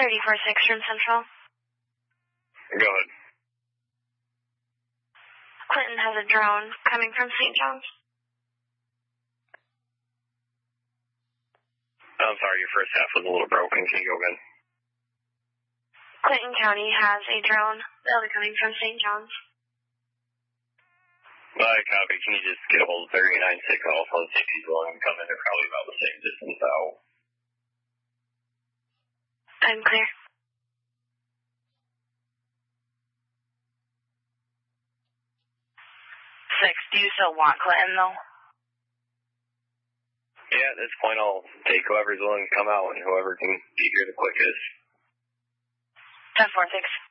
34-6 from Central. Go ahead. Clinton has a drone coming from St. John's. I'm sorry, your first half was a little broken. Can you go again? Clinton County has a drone that'll be coming from St. John's. Copy. Can you just get a hold of 39-6 Alpha and see if he's willing to come in? They're probably about the same distance out. I'm clear. 6, do you still want Clinton, though? Yeah, at this point I'll take whoever's willing to come out and whoever can be here the quickest. 10-4-6.